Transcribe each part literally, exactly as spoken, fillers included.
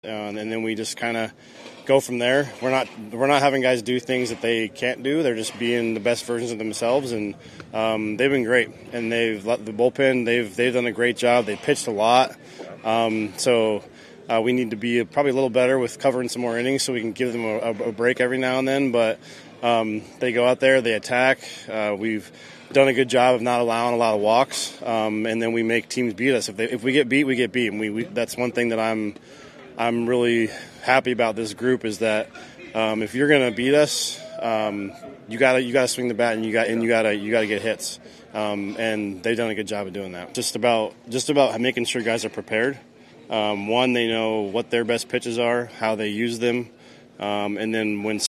Uh, and then we just kind of go from there. We're not we're not having guys do things that they can't do. They're just being the best versions of themselves, and um, they've been great. And they've let the bullpen. They've they've done a great job. They pitched a lot. Um, so uh, we need to be probably a little better with covering some more innings, so we can give them a, a break every now and then. But um, they go out there, they attack. Uh, we've done a good job of not allowing a lot of walks, um, and then we make teams beat us. If they, if we get beat, we get beat. And we, we that's one thing that I'm. I'm really happy about this group is that um, if you're going to beat us, um, you got to you got to swing the bat and you got and you got to you got to get hits, um, and they've done a good job of doing that. Just about just about making sure guys are prepared. Um, one, they know what their best pitches are, how they use them, um, and then when.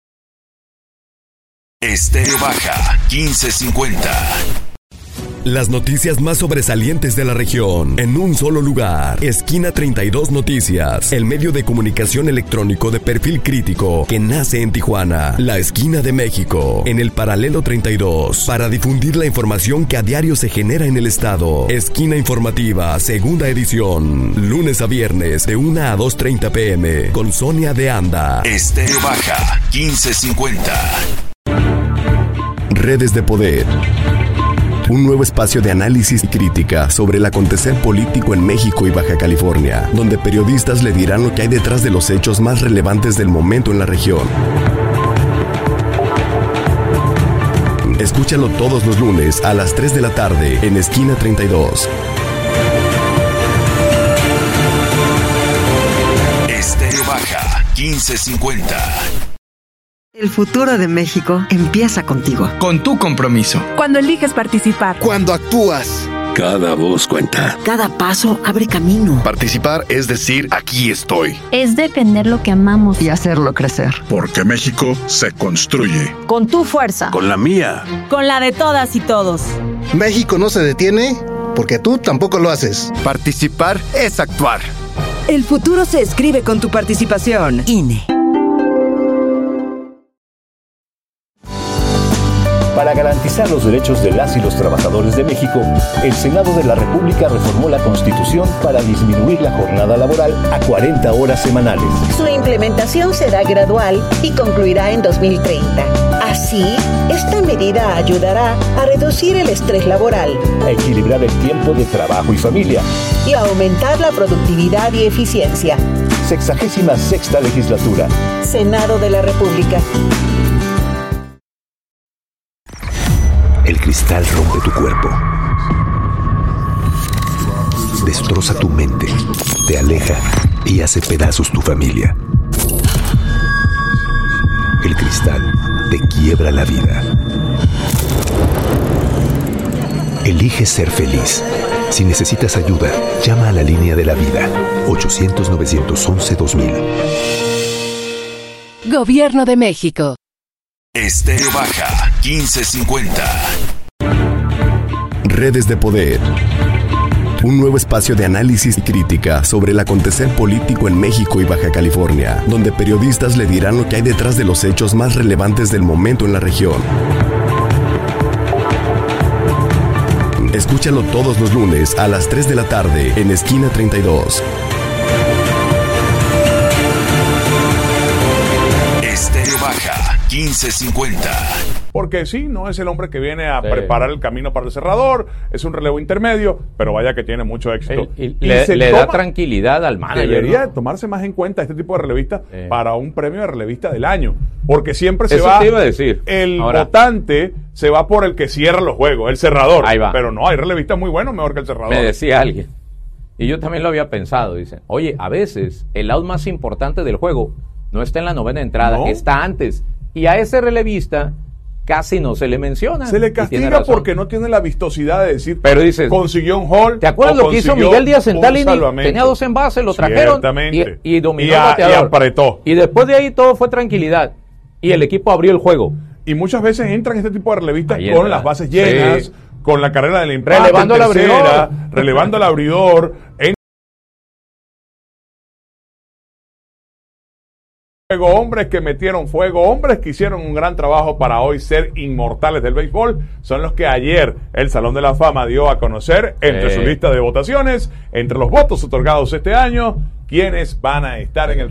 Estéreo Baja quince cincuenta. Las noticias más sobresalientes de la región en un solo lugar. Esquina treinta y dos Noticias, el medio de comunicación electrónico de perfil crítico que nace en Tijuana, la esquina de México, en el paralelo treinta y dos, para difundir la información que a diario se genera en el estado. Esquina informativa, segunda edición, lunes a viernes de una a dos treinta pm, con Sonia de Anda. Estéreo Baja quince cincuenta. Redes de Poder. Un nuevo espacio de análisis y crítica sobre el acontecer político en México y Baja California, donde periodistas le dirán lo que hay detrás de los hechos más relevantes del momento en la región. Escúchalo todos los lunes a las tres de la tarde en Esquina treinta y dos. Estéreo Baja quince cincuenta. El futuro de México empieza contigo. Con tu compromiso. Cuando eliges participar. Cuando actúas. Cada voz cuenta. Cada paso abre camino. Participar es decir, aquí estoy. Es defender lo que amamos. Y hacerlo crecer. Porque México se construye. Con tu fuerza. Con la mía. Con la de todas y todos. México no se detiene porque tú tampoco lo haces. Participar es actuar. El futuro se escribe con tu participación. I N E. Para garantizar los derechos de las y los trabajadores de México, el Senado de la República reformó la Constitución para disminuir la jornada laboral a cuarenta horas semanales. Su implementación será gradual y concluirá en dos mil treinta. Así, esta medida ayudará a reducir el estrés laboral, a equilibrar el tiempo de trabajo y familia y a aumentar la productividad y eficiencia. Sexagésima sexta legislatura. Senado de la República. El cristal rompe tu cuerpo, destroza tu mente, te aleja y hace pedazos tu familia. El cristal te quiebra la vida. Elige ser feliz. Si necesitas ayuda, llama a la línea de la vida, ochocientos, novecientos once, dos mil. Gobierno de México. Estéreo Baja quince cincuenta. Redes de Poder. Un nuevo espacio de análisis y crítica sobre el acontecer político en México y Baja California, donde periodistas le dirán lo que hay detrás de los hechos más relevantes del momento en la región. Escúchalo todos los lunes a las tres de la tarde en Esquina treinta y dos. Estéreo Baja quince cincuenta. Porque sí, no es el hombre que viene a sí. preparar el camino para el cerrador, es un relevo intermedio, pero vaya que tiene mucho éxito. Y, y, y le, le toma, da tranquilidad al manager. Debería ¿no? tomarse más en cuenta este tipo de relevistas sí. para un premio de relevista del año. Porque siempre se Eso va... te iba a decir. El Ahora, votante se va por el que cierra los juegos, el cerrador. Ahí va. Pero no, hay relevistas muy buenos mejor que el cerrador. Me decía alguien, y yo también lo había pensado, dicen, oye, a veces el out más importante del juego no está en la novena entrada, ¿no? Está antes. Y a ese relevista casi no se le menciona. Se le castiga porque no tiene la vistosidad de decir, pero dices, consiguió un hall. ¿Te acuerdas lo que hizo Miguel Díaz en Talini? Tenía dos envases, lo trajeron y, y dominó y, a, el bateador. Y apretó. Y después de ahí todo fue tranquilidad. Y el equipo abrió el juego. Y muchas veces entran este tipo de relevistas ahí con entra. Las bases llenas, sí. con la carrera del empate, relevando al abridor. relevando al abridor. En Fuego, hombres que metieron fuego, hombres que hicieron un gran trabajo para hoy ser inmortales del béisbol, son los que ayer el Salón de la Fama dio a conocer entre eh. su lista de votaciones, entre los votos otorgados este año, quiénes van a estar en el